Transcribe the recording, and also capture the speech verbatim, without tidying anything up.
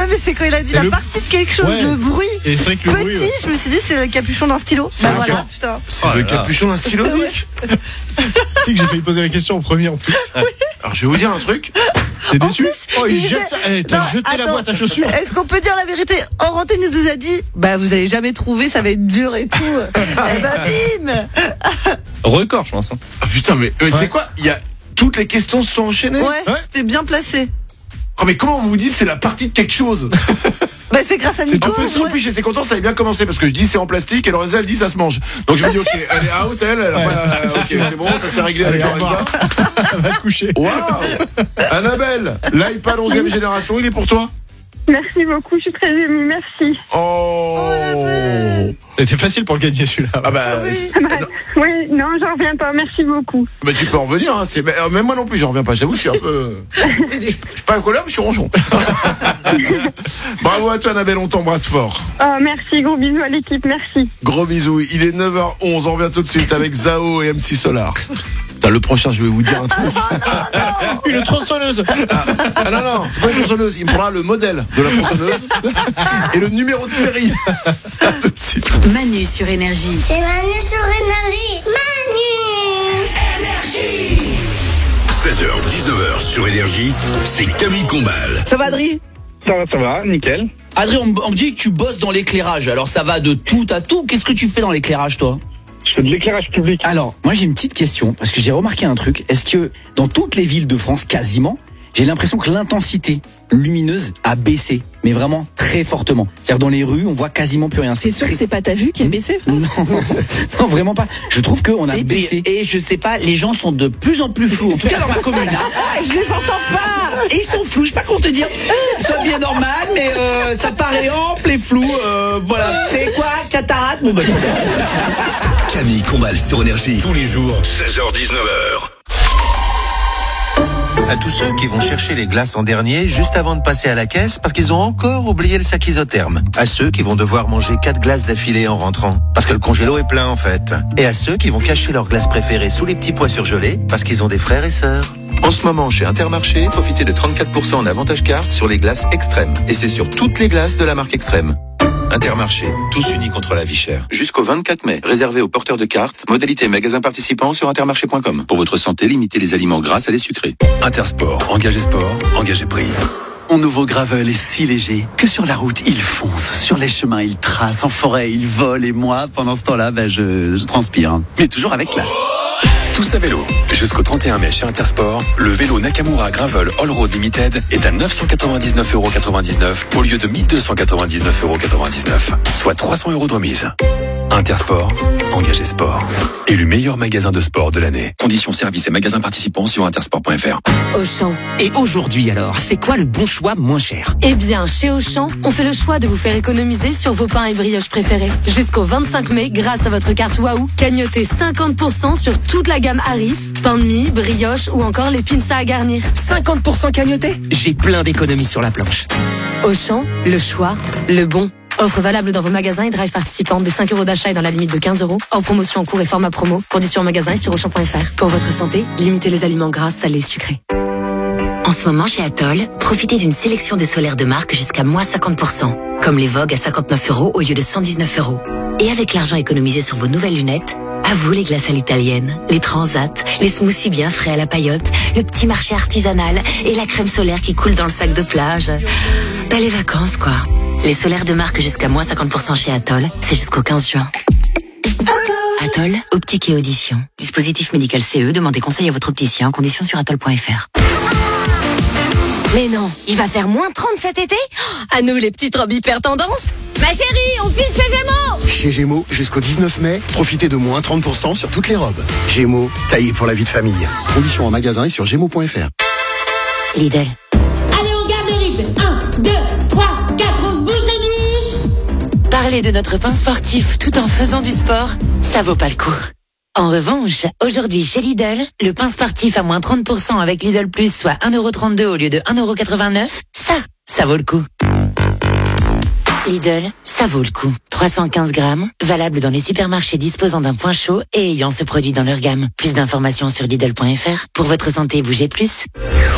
Ouais, mais c'est quand il a dit Et la le- partie de quelque chose, Ouais. le bruit. Et c'est vrai que le Petit, bruit, ouais. je me suis dit, c'est le capuchon d'un stylo. C'est Bah un voilà, cœur. putain. C'est Oh le là là. capuchon d'un stylo, Nick. Tu sais que j'ai failli poser la question en premier en plus. Alors, je vais vous dire un truc. T'es déçu? plus, Oh, il il jette disait- ça. Eh, t'as Non, jeté la attends. boîte à chaussures. Est-ce qu'on peut dire la vérité? Orantine nous a dit, bah vous avez jamais trouvé, ça va être dur et tout. Eh bah bim. Record, je pense. hein. Ah putain, mais euh, Ouais. c'est quoi? Il y a toutes les questions se sont enchaînées. Ouais, Ouais. c'était bien placé. Oh, mais comment vous vous dites c'est la partie de quelque chose? Bah c'est grâce à C'est Nico. En plus, en ouais. plus, j'étais content, ça avait bien commencé parce que je dis c'est en plastique et Lorenza elle dit ça se mange. Donc je me dis ok, elle est out, elle, elle a Ouais. pas- ok, c'est bon, ça s'est réglé Allez, avec au Lorenza. revoir. Va te coucher. Waouh! Annabelle, l'iPad onzième génération, il est pour toi? Merci beaucoup, je suis très émue, merci. Oh! Annabelle. C'était facile pour le gagner celui-là. Ah bah, Oui. Oui, non, j'en reviens pas, merci beaucoup. bah tu peux en revenir, hein, c'est, euh, même moi non plus, j'en reviens pas, j'avoue, je suis un peu. Je suis pas un collab, je suis ronchon. Bravo à toi, Annabelle, on t'embrasse fort. Oh, merci, gros bisous à l'équipe, merci. Gros bisous, il est neuf heures onze, on revient tout de suite avec Zao et M C Solar. Putain, le prochain, je vais vous dire un truc. Une tronçonneuse. Ah non, non, c'est pas une tronçonneuse, il me faudra le modèle de la tronçonneuse et le numéro de série. À tout de suite. Manu sur Énergie. C'est Manu sur Énergie. Manu. seize heures dix-neuf heures sur Énergie, c'est Camille Combal. Ça va, Adri? Ça va, ça va, nickel. Adrien, on, me- on me dit que tu bosses dans l'éclairage. Alors ça va de tout à tout. Qu'est-ce que tu fais dans l'éclairage, toi? Je fais de l'éclairage public. Alors, moi j'ai une petite question, parce que j'ai remarqué un truc. Est-ce que dans toutes les villes de France, quasiment, j'ai l'impression que l'intensité lumineuse a baissé, mais vraiment très fortement. C'est-à-dire dans les rues, on voit quasiment plus rien. C'est sûr que c'est pas ta vue qui a baissé, frère? Non, non, vraiment pas. Je trouve qu'on a Et, baissé. et, et je sais pas, les gens sont de plus en plus flous, en tout cas dans ma commune. Ah, je les entends pas. Et ils sont flous, je sais pas comment te dire. C'est bien normal, mais euh, ça paraît ample et flou. Euh, voilà. C'est quoi, cataracte? Bon, bah, Camille Combal sur Énergie, tous les jours, seize heures dix-neuf heures. À tous ceux qui vont chercher les glaces en dernier juste avant de passer à la caisse parce qu'ils ont encore oublié le sac isotherme. À ceux qui vont devoir manger quatre glaces d'affilée en rentrant parce que le congélo est plein en fait. Et à ceux qui vont cacher leurs glaces préférées sous les petits pois surgelés parce qu'ils ont des frères et sœurs. En ce moment, chez Intermarché, profitez de trente-quatre pour cent en avantage carte sur les glaces Extrême. Et c'est sur toutes les glaces de la marque Extrême. Intermarché, tous unis contre la vie chère. Jusqu'au vingt-quatre mai, réservé aux porteurs de cartes, modalité magasin participant sur intermarché point com. Pour votre santé, limitez les aliments gras à les sucrés. Intersport, engagé sport, engagé prix. Mon nouveau gravel est si léger que sur la route, il fonce. Sur les chemins, il trace. En forêt, il vole. Et moi, pendant ce temps-là, ben, je, je transpire. Mais toujours avec classe. Tous à vélo. Jusqu'au trente et un mai chez Intersport, le vélo Nakamura Gravel All Road Limited est à neuf cent quatre-vingt-dix-neuf euros quatre-vingt-dix-neuf au lieu de mille deux cent quatre-vingt-dix-neuf euros quatre-vingt-dix-neuf, soit trois cents euros de remise. Intersport, engagé sport. Élu meilleur magasin de sport de l'année. Conditions services et magasins participants sur intersport point f r. Auchan. Et aujourd'hui alors, c'est quoi le bon choix moins cher? Eh bien, chez Auchan, on fait le choix de vous faire économiser sur vos pains et brioches préférés. Jusqu'au vingt-cinq mai, grâce à votre carte Waouh, cagnotez cinquante pour cent sur toute la gamme Harris, pain de mie, brioche ou encore les pinces à garnir. cinquante pour cent cagnoté? J'ai plein d'économies sur la planche. Auchan, le choix, le bon. Offre valable dans vos magasins et drive participants des cinq euros d'achat et dans la limite de quinze euros. Hors promotion en cours et format promo. Conditions en magasin et sur auchan point f r. Pour votre santé, limitez les aliments gras, salés, sucrés. En ce moment, chez Atoll, profitez d'une sélection de solaires de marque jusqu'à moins cinquante pour cent. Comme les Vogue à cinquante-neuf euros au lieu de cent dix-neuf euros. Et avec l'argent économisé sur vos nouvelles lunettes, à vous les glaces à l'italienne, les transats, les smoothies bien frais à la paillote, le petit marché artisanal et la crème solaire qui coule dans le sac de plage. Pas les vacances, quoi. Les solaires de marque jusqu'à moins cinquante pour cent chez Atoll, c'est jusqu'au quinze juin. Atoll, optique et audition. Dispositif médical C E, demandez conseil à votre opticien en conditions sur atoll point f r. Mais non, il va faire moins trente cet été? À nous les petites robes hyper tendance. Ma chérie, on file chez Gémeaux. Chez Gémeaux, jusqu'au dix-neuf mai, profitez de moins trente pour cent sur toutes les robes. Gémeaux, taillé pour la vie de famille. Conditions en magasin et sur gémeaux point f r. Lidl. Allez, on garde le rythme. un, deux, trois, quatre, on se bouge les biches. Parler de notre pain sportif tout en faisant du sport, ça vaut pas le coup. En revanche, aujourd'hui chez Lidl, le pain sportif à moins trente pour cent avec Lidl Plus, soit un euro trente-deux au lieu de un euro quatre-vingt-neuf, ça, ça vaut le coup. Lidl, ça vaut le coup. trois cent quinze grammes, valable dans les supermarchés disposant d'un point chaud et ayant ce produit dans leur gamme. Plus d'informations sur Lidl point f r. Pour votre santé, bougez plus.